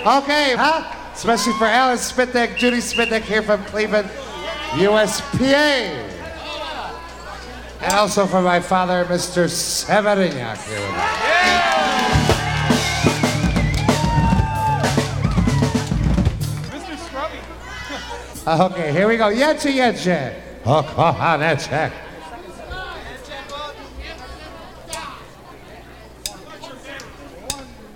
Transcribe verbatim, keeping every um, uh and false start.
Okay, huh? Especially for Alan Spitnick, Judy Spitnick here from Cleveland, U S P A. And also for my father, Mister Severignac here with me. Mister Scrubby. Okay, here we go. Yeche, yeche. Oh, kochaneche.